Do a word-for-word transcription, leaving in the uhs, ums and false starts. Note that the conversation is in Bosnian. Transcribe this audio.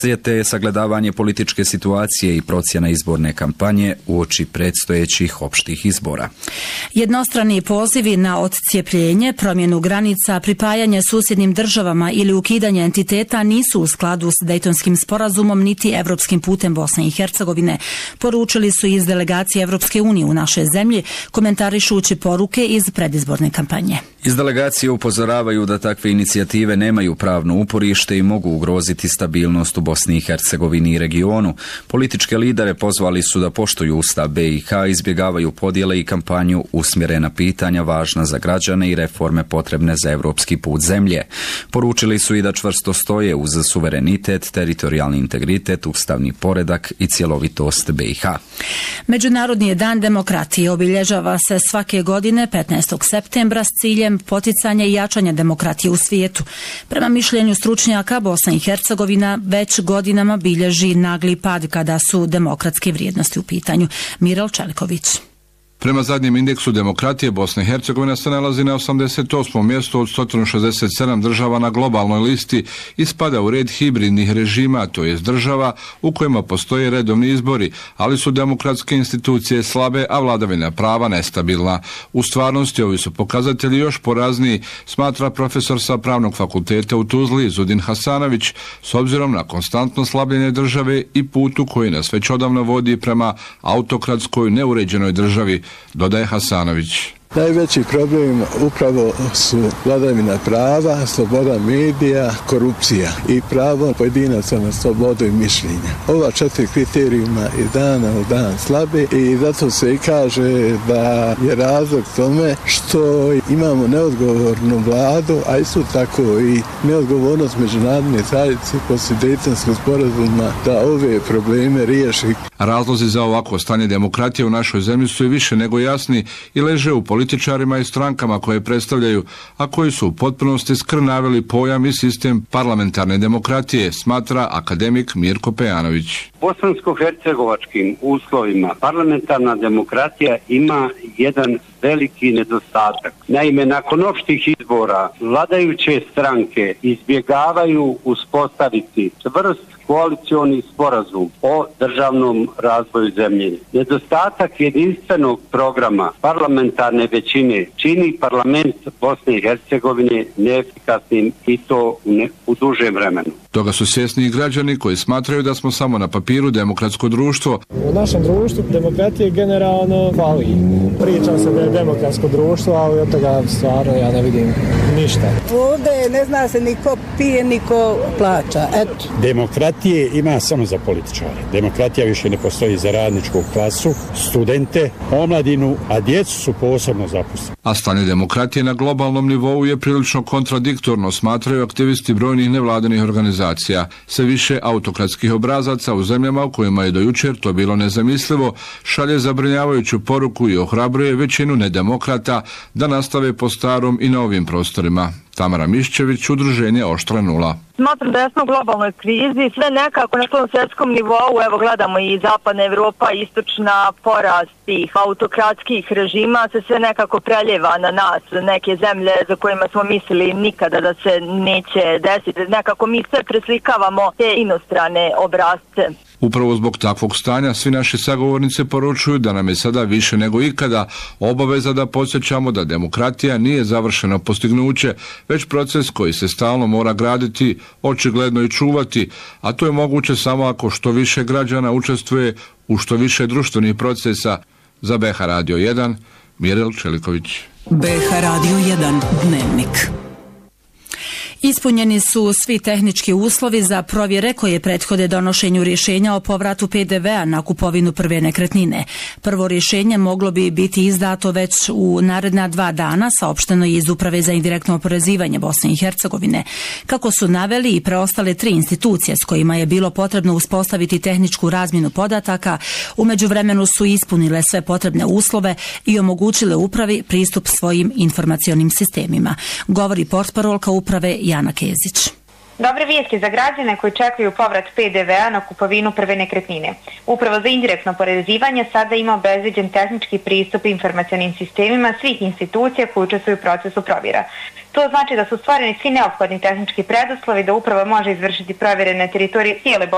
te sagledavanje političke situacije i procjena izborne kampanje uoči predstojećih opštih izbora. Jednostrani pozivi na odcijepljenje, promjenu granica, pripajanje susjednim državama ili ukidanje entiteta nisu u skladu s Dejtonskim sporazumom niti evropskim putem Bosne i Hercegovine, poručili su iz delegacije Evropske unije u našoj zemlji, komentarišući poruke iz predizborne kampanje. Iz delegacije upozoravaju da takve inicijative nemaju pravno uporište i mogu ugroziti stabilnost u Bosni i Hercegovini i regionu. Političke lidere pozvali su da poštuju Ustav B i H, izbjegavaju podjele i kampanju usmjerena pitanja važna za građane i reforme potrebne za evropski put zemlje. Poručili su i da čvrsto stoje uz suverenitet, teritorijalni integritet, ustavni poredak i cjelovitost B i H. Međunarodni dan demokratije obilježava se svake godine petnaestog septembra s ciljem poticanja i jačanja demokratije u svijetu. Prema mišljenju stručnjaka, Bosna i Hercegovina već godinama bilježi nagli pad kada su demokratske vrijednosti u pitanju. Mirel Čeliković. Prema zadnjem indeksu demokratije, Bosna i Hercegovina se nalazi na osamdeset osmom mjestu od sto šezdeset sedam država na globalnoj listi i spada u red hibridnih režima, to jest država u kojima postoje redovni izbori, ali su demokratske institucije slabe, a vladavina prava nestabilna. U stvarnosti ovi su pokazatelji još porazniji, smatra profesor sa Pravnog fakulteta u Tuzli Zudin Hasanović, s obzirom na konstantno slabljenje države i putu koji nas već odavno vodi prema autokratskoj neuređenoj državi, dodaje Hasanović. Najveći problem upravo su vladavina prava, sloboda medija, korupcija i pravo pojedinaca na slobodu i mišljenja. Ova četiri kriterijuma iz dana u dan slabe i zato se i kaže da je razlog tome što imamo neodgovornu vladu, a isto tako i neodgovornost međunarodne zajednice poslije Dejtonskog sporazuma da ove probleme riješi. Razlozi za ovako stanje demokratije u našoj zemlji su i više nego jasni i leže u političarima i strankama koje predstavljaju, a koji su u potpunosti skrnavili pojam i sistem parlamentarne demokratije, smatra akademik Mirko Pejanović. Bosansko-hercegovačkim uslovima parlamentarna demokratija ima jedan veliki nedostatak. Naime, nakon opštih izbora vladajuće stranke izbjegavaju uspostaviti čvrst koalicioni sporazum o državnom razvoju zemlje. Nedostatak jedinstvenog programa parlamentarne većine čini parlament Bosne i Hercegovine neefikasnim i to u, ne, u dužem vremenu. Toga su svjesni i građani koji smatraju da smo samo na papiru demokratsko društvo. U našem društvu demokratije generalno fali. Pričam se da je demokratsko društvo, ali od toga stvarno ja ne vidim ništa. Ovdje ne zna se ni ko pije, ni ko plaća. Eto. Demokratije ima samo za političare. Demokratija više ne postoji za radničku klasu, studente, omladinu, a djecu su posebno zaposleni. A stanje demokratije na globalnom nivou je prilično kontradiktorno, smatraju aktivisti brojnih nevladinih organizacija. Sve više autokratskih obrazaca u zemljama u kojima je do jučer to bilo nezamislivo, šalje zabrinjavajuću poruku i ohrabruje većinu nedemokrata da nastave po starom i na ovim prostorima. Tamara Mišćević, udruženje Oštra nula. Smatram da smo u globalnoj krizi, sve nekako na tom svjetskom nivou, evo gledamo i zapadna Evropa, istočna, porast tih autokratskih režima se sve nekako preljeva na nas, neke zemlje za kojima smo mislili nikada da se neće desiti, nekako mi sve preslikavamo te inostrane obrazce. Upravo zbog takvog stanja svi naši sagovornice poručuju da nam je sada više nego ikada obaveza da podsjećamo da demokratija nije završeno postignuće, već proces koji se stalno mora graditi, očigledno i čuvati, a to je moguće samo ako što više građana učestvuje u što više društvenih procesa. Za B H Radio jedan, Mirel Čeliković. B H Radio jedan, Dnevnik. Ispunjeni su svi tehnički uslovi za provjere koje prethode donošenju rješenja o povratu P D V-a na kupovinu prve nekretnine. Prvo rješenje moglo bi biti izdato već u naredna dva dana, saopšteno je iz Uprave za indirektno oporezivanje Bosne i Hercegovine. Kako su naveli i preostale tri institucije s kojima je bilo potrebno uspostaviti tehničku razmjenu podataka, u međuvremenu su ispunile sve potrebne uslove i omogućile upravi pristup svojim informacionim sistemima. Govori portparolka uprave Jana Kezić. Dobre vijesti za građane koji čekaju povrat P D V-a na kupovinu prve nekretnine. Upravo za indirektno oporezivanje sada ima obezbeđen tehnički pristup informacionim sistemima svih institucija koji učestvuju u procesu provjera. To znači da su stvoreni svi neophodni tehnički preduslovi da uprava može izvršiti provjere na teritoriji cijele Bosne